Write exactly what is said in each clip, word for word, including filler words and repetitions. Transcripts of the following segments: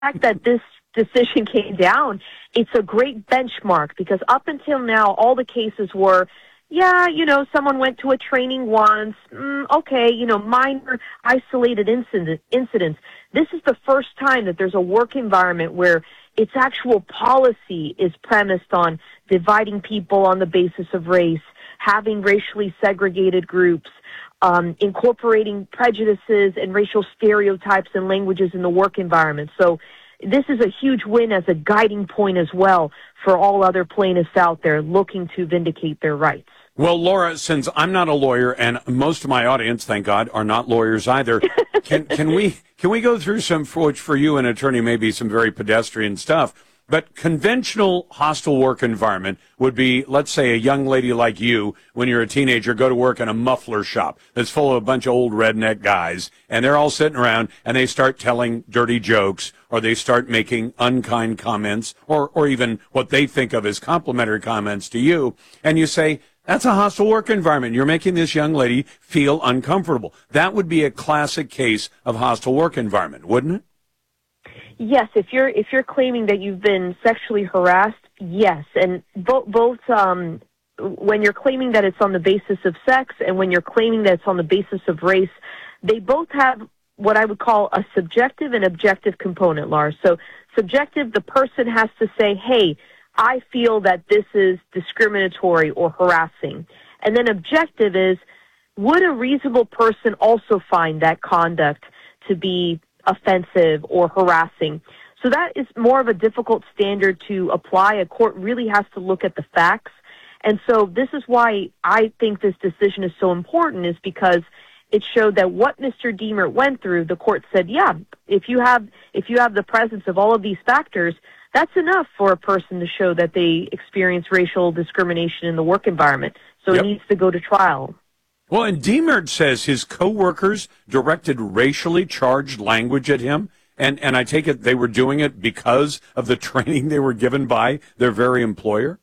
fact that this decision came down, it's a great benchmark because up until now, all the cases were, yeah, you know, someone went to a training once, mm, okay, you know, minor isolated incident, incidents. This is the first time that there's a work environment where its actual policy is premised on dividing people on the basis of race, having racially segregated groups, um, incorporating prejudices and racial stereotypes and languages in the work environment. So this is a huge win as a guiding point as well for all other plaintiffs out there looking to vindicate their rights. Well, Laura, since I'm not a lawyer and most of my audience, thank God, are not lawyers either, can can we can we go through some, for which for you, an attorney, may be some very pedestrian stuff, but conventional hostile work environment would be, let's say, a young lady like you, when you're a teenager, go to work in a muffler shop that's full of a bunch of old redneck guys, and they're all sitting around, and they start telling dirty jokes, or they start making unkind comments, or, or even what they think of as complimentary comments to you, and you say, that's a hostile work environment. You're making this young lady feel uncomfortable. That would be a classic case of hostile work environment, wouldn't it? Yes, if you're if you're claiming that you've been sexually harassed, yes, and both both um, when you're claiming that it's on the basis of sex and when you're claiming that it's on the basis of race, they both have what I would call a subjective and objective component, Lars. So subjective, the person has to say, hey, I feel that this is discriminatory or harassing. And then objective is, would a reasonable person also find that conduct to be offensive or harassing? So that is more of a difficult standard to apply. A court really has to look at the facts. And so this is why I think this decision is so important, is because it showed that what Mister Diemert went through, the court said, yeah, if you have if you have the presence of all of these factors, that's enough for a person to show that they experience racial discrimination in the work environment. So yep. It needs to go to trial. Well, and Diemert says his coworkers directed racially charged language at him, and, and I take it they were doing it because of the training they were given by their very employer?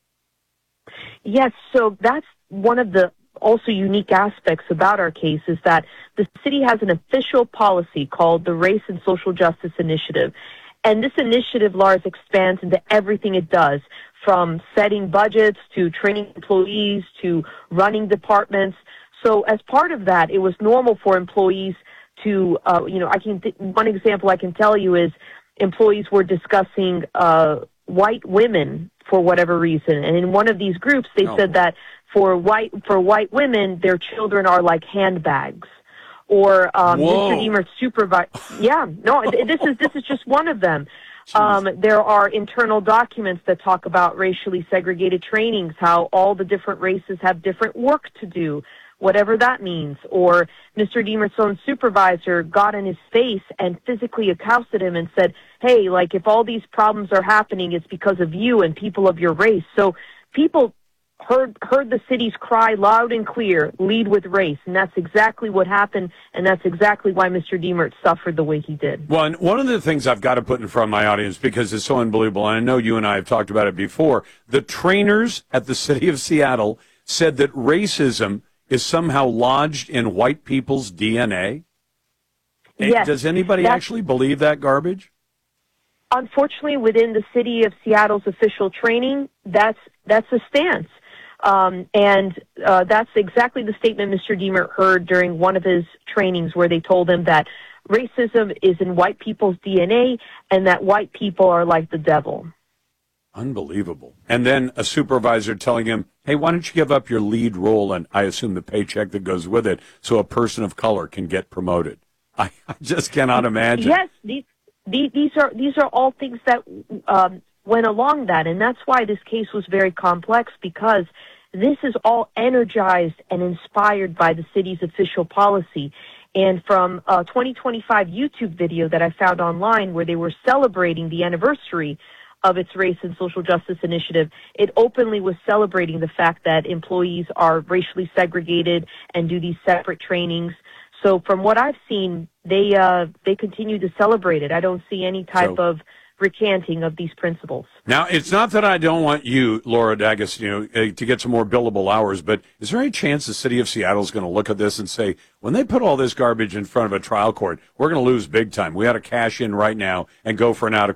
Yes, so that's one of the also unique aspects about our case, is that the city has an official policy called the Race and Social Justice Initiative. And this initiative, Lars, expands into everything it does, from setting budgets to training employees to running departments. So as part of that, it was normal for employees to, uh, you know, I can th- one example I can tell you is employees were discussing uh, white women for whatever reason. And in one of these groups, they oh. said that for white for white women, their children are like handbags. Or um, Mister Diemert's supervisor. Yeah, no, this is this is just one of them. Um, there are internal documents that talk about racially segregated trainings, how all the different races have different work to do, whatever that means. Or Mister Diemert's own supervisor got in his face and physically accosted him and said, hey, like, if all these problems are happening, it's because of you and people of your race. So people heard heard the city's cry loud and clear, lead with race, and that's exactly what happened, and that's exactly why Mister Diemert suffered the way he did. Well, and one of the things I've got to put in front of my audience, because it's so unbelievable, and I know you and I have talked about it before, the trainers at the city of Seattle said that racism is somehow lodged in white people's D N A. Yes. Does anybody actually believe that garbage? Unfortunately, within the city of Seattle's official training, that's that's the stance. Um, and uh, that's exactly the statement Mister Diemert heard during one of his trainings, where they told him that racism is in white people's D N A and that white people are like the devil. Unbelievable. And then a supervisor telling him, hey, why don't you give up your lead role and I assume the paycheck that goes with it so a person of color can get promoted. I, I just cannot imagine. Yes, these, these are these are all things that um, went along that, and that's why this case was very complex, because this is all energized and inspired by the city's official policy. And from a twenty twenty-five YouTube video that I found online where they were celebrating the anniversary of its Race and Social Justice Initiative, it openly was celebrating the fact that employees are racially segregated and do these separate trainings. So from what I've seen, they uh, they continue to celebrate it. I don't see any type so, of recanting of these principles. Now, it's not that I don't want you, Laura D'Agostino, uh, to get some more billable hours, but is there any chance the city of Seattle is going to look at this and say, when they put all this garbage in front of a trial court, we're going to lose big time. We ought to cash in right now and go for an out of